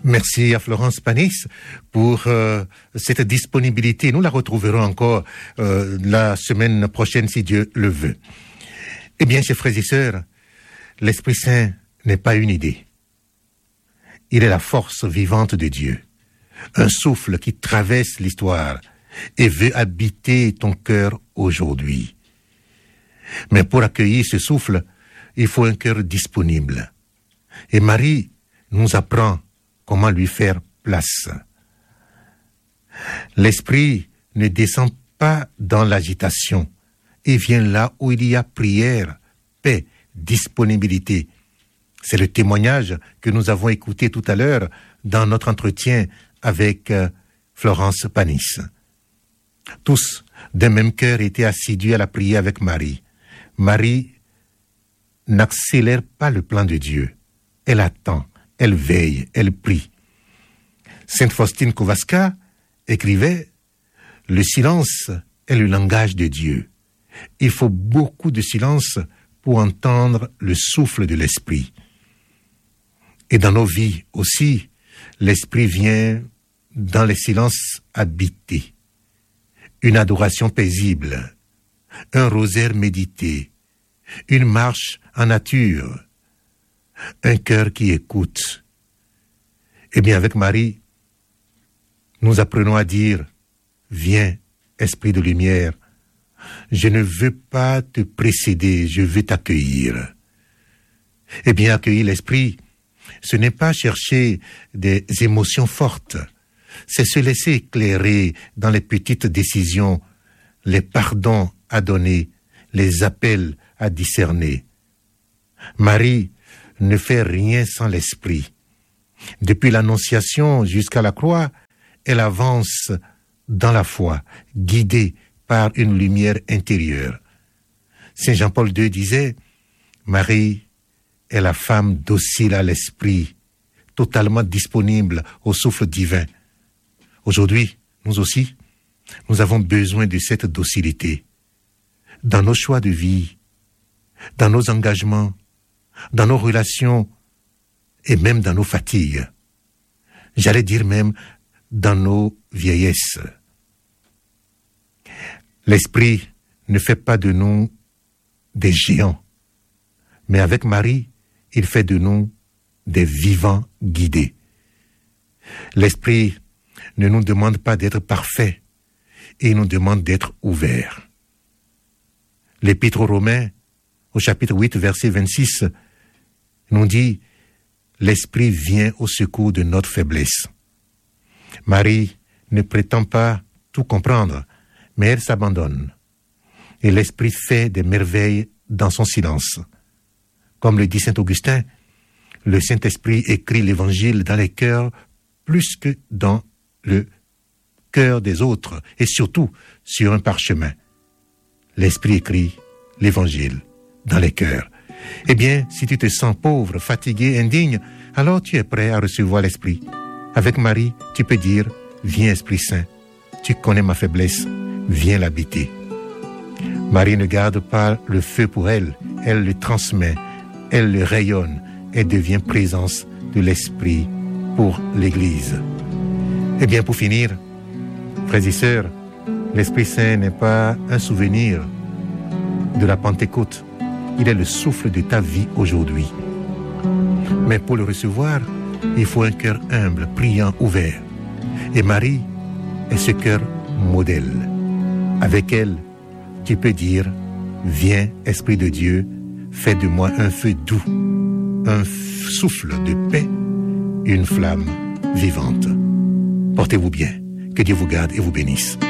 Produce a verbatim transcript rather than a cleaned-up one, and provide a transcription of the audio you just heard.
Merci à Florence Panis pour euh, cette disponibilité. Nous la retrouverons encore euh, la semaine prochaine si Dieu le veut. Eh bien, chers frères et sœurs, l'Esprit Saint n'est pas une idée. Il est la force vivante de Dieu, un souffle qui traverse l'histoire et veut habiter ton cœur aujourd'hui. Mais pour accueillir ce souffle, il faut un cœur disponible. Et Marie nous apprend comment lui faire place. L'Esprit ne descend pas dans l'agitation et vient là où il y a prière, paix, disponibilité. C'est le témoignage que nous avons écouté tout à l'heure dans notre entretien avec euh, Florence Panis. Tous, d'un même cœur, étaient assidus à la prière avec Marie. Marie n'accélère pas le plan de Dieu. Elle attend, elle veille, elle prie. Sainte Faustine Kowalska écrivait « Le silence est le langage de Dieu. Il faut beaucoup de silence pour entendre le souffle de l'Esprit. » Et dans nos vies aussi, l'Esprit vient dans les silences habités. Une adoration paisible, un rosaire médité, une marche en nature, un cœur qui écoute. Eh bien, avec Marie, nous apprenons à dire « Viens, Esprit de lumière, je ne veux pas te précéder, je veux t'accueillir. » Eh bien, accueillir l'Esprit, ce n'est pas chercher des émotions fortes, c'est se laisser éclairer dans les petites décisions, les pardons à donner, les appels à discerner. Marie ne fait rien sans l'Esprit. Depuis l'Annonciation jusqu'à la croix, elle avance dans la foi, guidée par une lumière intérieure. Saint Jean-Paul deux disait « Marie est la femme docile à l'Esprit, totalement disponible au souffle divin. » Aujourd'hui, nous aussi, nous avons besoin de cette docilité. Dans nos choix de vie, dans nos engagements, dans nos relations et même dans nos fatigues. J'allais dire même dans nos vieillesses. L'Esprit ne fait pas de nous des géants, mais avec Marie, il fait de nous des vivants guidés. L'Esprit ne nous demande pas d'être parfaits, et il nous demande d'être ouverts. L'Épître aux Romains, au chapitre huit, verset vingt-six, nous dit « L'Esprit vient au secours de notre faiblesse. » Marie ne prétend pas tout comprendre, mais elle s'abandonne. Et l'Esprit fait des merveilles dans son silence. Comme le dit saint Augustin, le Saint-Esprit écrit l'Évangile dans les cœurs plus que dans le cœur des autres, et surtout sur un parchemin. L'Esprit écrit l'Évangile dans les cœurs. Eh bien, si tu te sens pauvre, fatigué, indigne, alors tu es prêt à recevoir l'Esprit. Avec Marie, tu peux dire « Viens Esprit Saint, tu connais ma faiblesse, viens l'habiter. » Marie ne garde pas le feu pour elle, elle le transmet, elle le rayonne et devient présence de l'Esprit pour l'Église. Eh bien, pour finir, frères et sœurs, l'Esprit Saint n'est pas un souvenir de la Pentecôte. Il est le souffle de ta vie aujourd'hui. Mais pour le recevoir, il faut un cœur humble, priant, ouvert. Et Marie est ce cœur modèle. Avec elle, tu peux dire « Viens, Esprit de Dieu, fais de moi un feu doux, un souffle de paix, une flamme vivante. » Portez-vous bien. Que Dieu vous garde et vous bénisse.